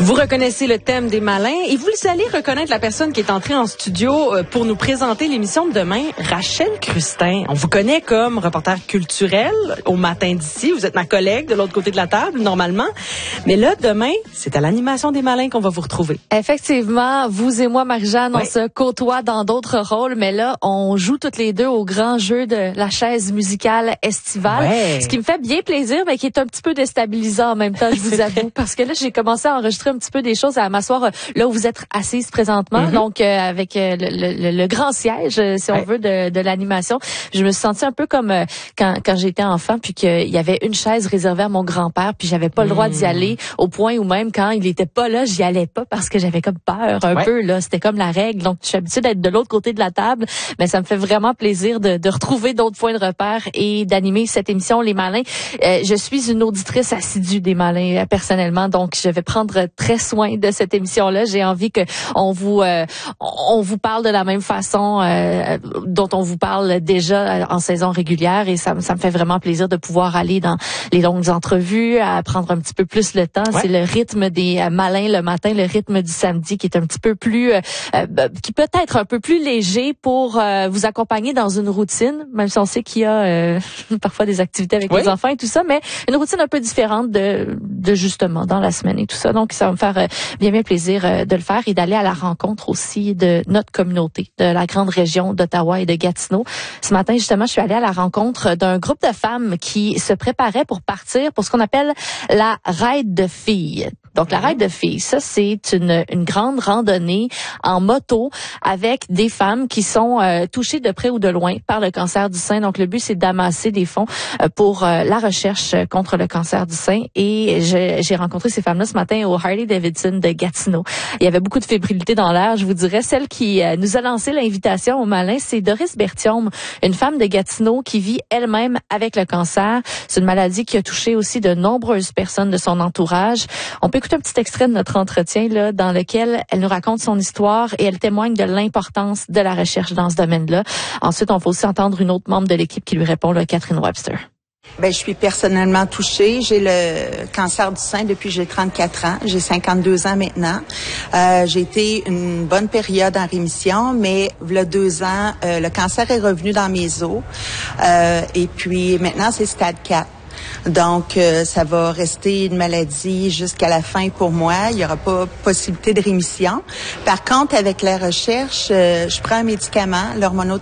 Vous reconnaissez le thème des malins et vous allez reconnaître la personne qui est entrée en studio pour nous présenter l'émission de demain, Rachel Crustin. On vous connaît comme reporter culturel au matin d'ici. Vous êtes ma collègue de l'autre côté de la table, normalement. Mais là, demain, c'est à l'animation des malins qu'on va vous retrouver. Effectivement, vous et moi, Marie-Jeanne, on se côtoie dans d'autres rôles, mais là, on joue toutes les deux au grand jeu de la chaise musicale estivale. Ouais. Ce qui me fait bien plaisir, mais qui est un petit peu déstabilisant en même temps, je vous avoue. Parce que là, j'ai commencé à enregistrer un petit peu des choses, à m'asseoir là où vous êtes assise présentement, donc avec le grand siège, si on veut, de l'animation. Je me suis sentie un peu comme quand j'étais enfant, puis qu'il y avait une chaise réservée à mon grand-père, puis j'avais pas le droit d'y aller, au point où même quand il était pas là, j'y allais pas parce que j'avais comme peur un peu. Là, c'était comme la règle. Donc, je suis habituée d'être de l'autre côté de la table, mais ça me fait vraiment plaisir de retrouver d'autres points de repère et d'animer cette émission Les Malins. Je suis une auditrice assidue des Malins personnellement, donc je vais prendre très soin de cette émission-là. J'ai envie que on vous parle de la même façon dont on vous parle déjà en saison régulière, et ça me fait vraiment plaisir de pouvoir aller dans les longues entrevues, à prendre un petit peu plus le temps. C'est le rythme des Malins le matin, le rythme du samedi qui est un petit peu plus qui peut être un peu plus léger pour vous accompagner dans une routine, même si on sait qu'il y a parfois des activités avec les enfants et tout ça, mais une routine un peu différente de justement dans la semaine et tout ça. Donc ça va me faire bien plaisir de le faire et d'aller à la rencontre aussi de notre communauté, de la grande région d'Ottawa et de Gatineau. Ce matin, justement, je suis allée à la rencontre d'un groupe de femmes qui se préparaient pour partir pour ce qu'on appelle la Raid de filles. Donc, la Raid de filles, ça, c'est une grande randonnée en moto avec des femmes qui sont touchées de près ou de loin par le cancer du sein. Donc, le but, c'est d'amasser des fonds pour la recherche contre le cancer du sein. Et j'ai rencontré ces femmes-là ce matin au Harley-Davidson de Gatineau. Il y avait beaucoup de fébrilité dans l'air, je vous dirais. Celle qui nous a lancé l'invitation au Malin, c'est Doris Berthiaume, une femme de Gatineau qui vit elle-même avec le cancer. C'est une maladie qui a touché aussi de nombreuses personnes de son entourage. On peut écouter un petit extrait de notre entretien là, dans lequel elle nous raconte son histoire et elle témoigne de l'importance de la recherche dans ce domaine-là. Ensuite, on va aussi entendre une autre membre de l'équipe qui lui répond, là, Catherine Webster. Je suis personnellement touchée. J'ai le cancer du sein depuis que j'ai 34 ans. J'ai 52 ans maintenant. J'ai été une bonne période en rémission, mais il y a 2 ans, le cancer est revenu dans mes os. Et puis maintenant, c'est stade 4. Donc, ça va rester une maladie jusqu'à la fin pour moi. Il n'y aura pas possibilité de rémission. Par contre, avec la recherche, je prends un médicament, l'hormonotherapie.